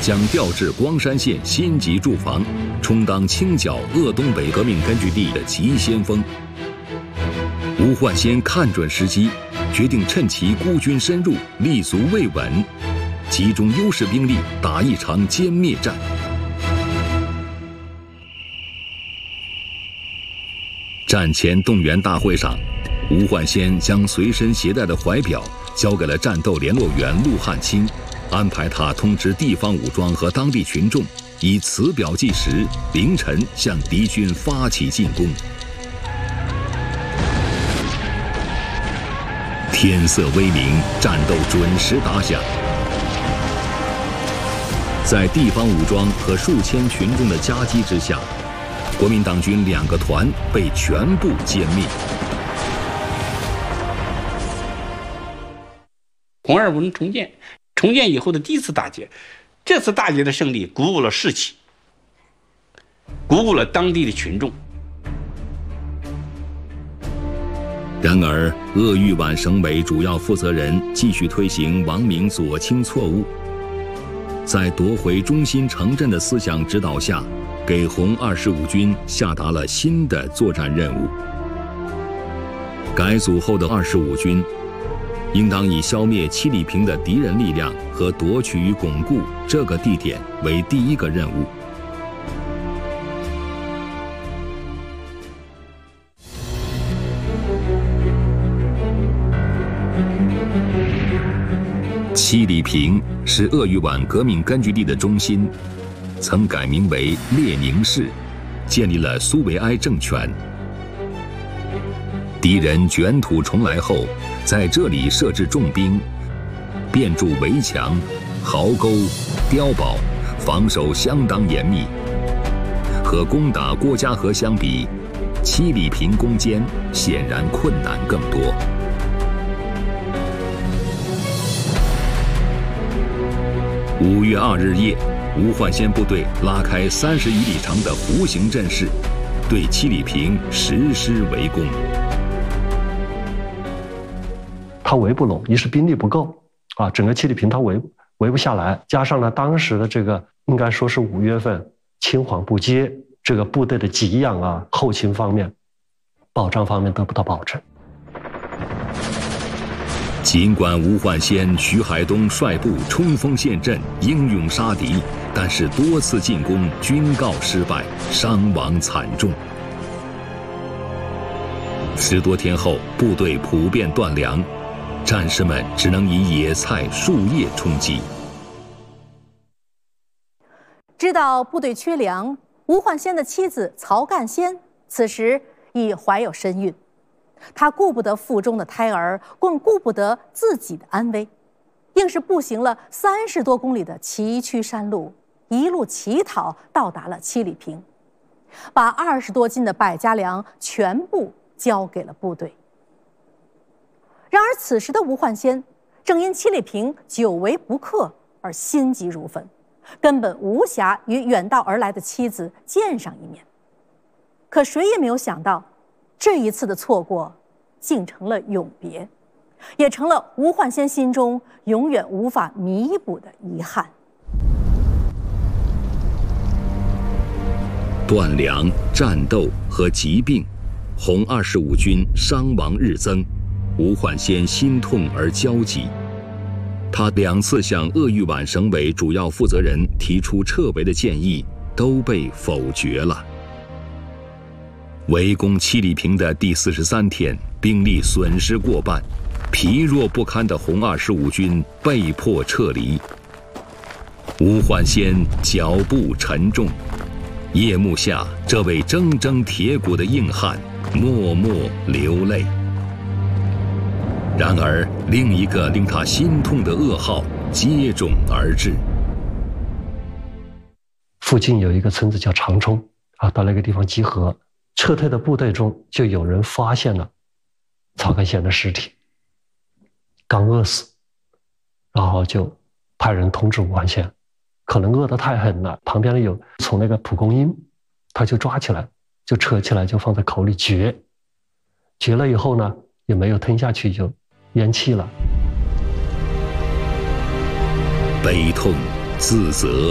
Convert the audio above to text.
将调至光山县新集驻防，充当清剿鄂东北革命根据地的急先锋。吴焕先看准时机，决定趁其孤军深入、立足未稳，集中优势兵力打一场歼灭战。战前动员大会上，吴焕先将随身携带的怀表交给了战斗联络员陆汉卿，安排他通知地方武装和当地群众，以此表计时，凌晨向敌军发起进攻。天色微明，战斗准时打响。在地方武装和数千群众的夹击之下，国民党军2个团被全部歼灭。 红二文重建以后的第一次大捷，这次大捷的胜利鼓舞了士气，鼓舞了当地的群众。 然而，鄂豫皖省委主要负责人继续推行王明左倾错误，在夺回中心城镇的思想指导下，给红25军下达了新的作战任务。改组后的25军，应当以消灭七里坪的敌人力量和夺取与巩固这个地点为第一个任务。七里坪是鄂豫皖革命根据地的中心，曾改名为列宁市，建立了苏维埃政权。敌人卷土重来后，在这里设置重兵，遍筑围墙、壕沟、碉堡，防守相当严密。和攻打郭家河相比，七里坪攻坚显然困难更多。5月2日夜，吴焕先部队拉开30余里长的弧形阵势，对七里坪实施围攻。 他围不拢，一是兵力不够啊，整个七里坪他围不下来，加上呢当时的这个应该说是5月份青黄不接，这个部队的给养啊、后勤方面、保障方面得不到保证。 尽管吴焕先、徐海东率部冲锋陷阵，英勇杀敌，但是多次进攻均告失败，伤亡惨重。10多天后，部队普遍断粮，战士们只能以野菜、树叶充饥。 知道部队缺粮，吴焕先的妻子曹干先此时已怀有身孕。他顾不得腹中的胎儿，更顾不得自己的安危，硬是步行了30多公里的崎岖山路，一路乞讨到达了七里坪，把20多斤的百家粮全部交给了部队。然而此时的吴焕先正因七里坪久违不克而心急如焚，根本无暇与远道而来的妻子见上一面。可谁也没有想到，这一次的错过竟成了永别，也成了吴焕先心中永远无法弥补的遗憾。 断粮、战斗和疾病，红25军伤亡日增，吴焕先心痛而焦急。他2次向鄂豫皖省委主要负责人提出撤围的建议，都被否决了。围攻七里坪的第43天，兵力损失过半，疲弱不堪的红25军被迫撤离。吴焕先脚步沉重，夜幕下，这位铮铮铁骨的硬汉默默流泪。然而，另一个令他心痛的噩耗接踵而至。 附近有一个村子叫长冲啊，到那个地方集合。撤退的部队中就有人发现了曹干先的尸体，刚饿死，然后就派人通知吴焕先，可能饿得太狠了，旁边有从那个蒲公英，他就抓起来，就扯起来，就放在口里嚼，嚼了以后呢，也没有吞下去，就咽气了。 悲痛、自责、